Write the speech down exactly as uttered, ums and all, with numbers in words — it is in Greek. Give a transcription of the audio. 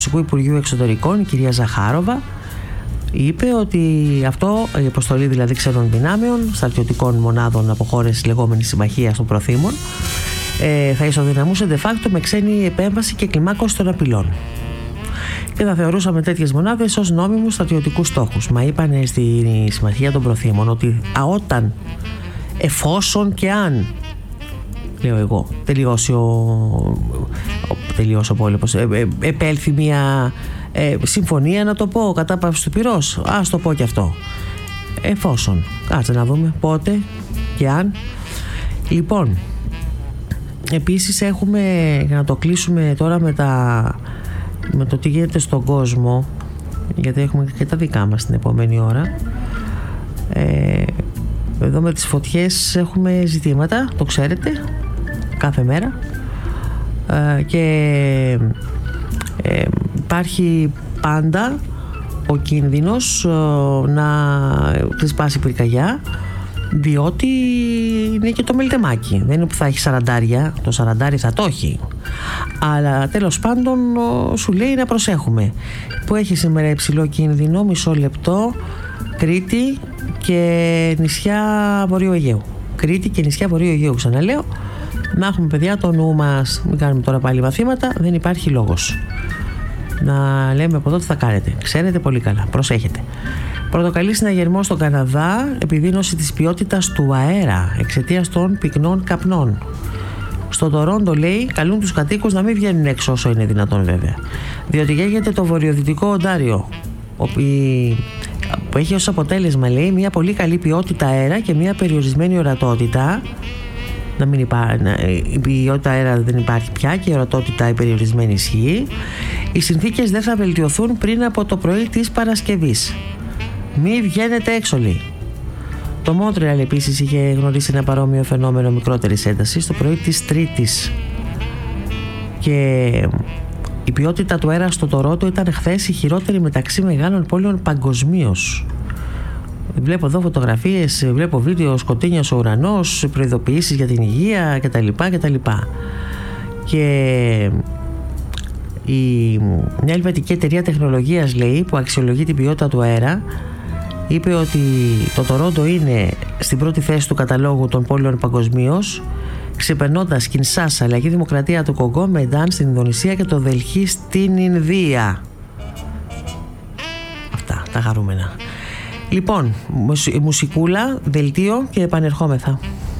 του Υπουργείου Εξωτερικών, η κυρία Ζαχάροβα, είπε ότι αυτό, η αποστολή δηλαδή ξένων δυνάμεων, στρατιωτικών μονάδων από χώρες λεγόμενης συμμαχίας των προθήμων, ε, θα ισοδυναμούσε de facto με ξένη επέμβαση και κλιμάκωση των απειλών. Και θα θεωρούσαμε τέτοιες μονάδες ως νόμιμους στρατιωτικούς στόχους. Μα είπανε στη συμμαχία των προθήμων ότι α, όταν, εφόσον και αν, λέω εγώ, τελειώσει ο, τελειώσει ο πόλεμος, ε, ε, επέλθει μια ε, συμφωνία, να το πω, κατάπαυση του πυρός, ας το πω και αυτό, εφόσον, κάτσε να δούμε πότε και αν. Λοιπόν, επίσης έχουμε, για να το κλείσουμε τώρα με, τα, με το τι γίνεται στον κόσμο, γιατί έχουμε και τα δικά μας την επόμενη ώρα, ε, εδώ με τις φωτιές έχουμε ζητήματα, το ξέρετε, κάθε μέρα, ε, και ε, υπάρχει πάντα ο κίνδυνος ε, να ξεσπάσει πυρκαγιά, διότι είναι και το μελτεμάκι, δεν είναι που θα έχει σαραντάρια, το σαραντάρι θα το έχει, αλλά τέλος πάντων σου λέει να προσέχουμε. Που έχει σήμερα υψηλό κίνδυνο, μισό λεπτό, Κρήτη και νησιά Βορείου Αιγαίου. Κρήτη και νησιά Βορείου Αιγαίου, ξαναλέω, να έχουμε παιδιά το νου μας, μην κάνουμε τώρα πάλι μαθήματα, δεν υπάρχει λόγος να λέμε από εδώ τι θα κάνετε, ξέρετε πολύ καλά, προσέχετε. Πρωτοκαλεί συναγερμό στον Καναδά επιδείνωση της ποιότητας του αέρα εξαιτίας των πυκνών καπνών. Στο Τορόντο, λέει, καλούν τους κατοίκους να μην βγαίνουν έξω όσο είναι δυνατόν, βέβαια, διότι γέγεται το βορειοδυτικό Οντάριο, που έχει ως αποτέλεσμα, λέει, μια πολύ καλή ποιότητα αέρα και μια περιορισμένη ορατότητα. Να μην υπά... Η ποιότητα αέρα δεν υπάρχει πια και η ορατότητα η περιορισμένη ισχύει. Οι συνθήκες δεν θα βελτιωθούν πριν από το πρωί της Παρασκευής. Μη βγαίνετε έξω, λέει. Το Μόντρεαλ επίσης είχε γνωρίσει ένα παρόμοιο φαινόμενο μικρότερης έντασης το πρωί της Τρίτης. Και η ποιότητα του αέρα στο Τορόντο ήταν χθες η χειρότερη μεταξύ μεγάλων πόλεων παγκοσμίως. Βλέπω εδώ φωτογραφίες, βλέπω βίντεο, σκοτεινιός ο ουρανός, προειδοποιήσεις για την υγεία κτλ. κτλ. Και η, μια ελβετική εταιρεία τεχνολογίας, λέει, που αξιολογεί την ποιότητα του αέρα, είπε ότι το Τορόντο είναι στην πρώτη θέση του καταλόγου των πόλεων παγκοσμίως, ξεπερνώντας Κινσάσα, Λαϊκή Δημοκρατία του Κογκό, Μεντάν στην Ινδονησία και το Δελχή στην Ινδία. Αυτά τα χαρούμενα. Λοιπόν, μουσικούλα, δελτίο και επανερχόμεθα.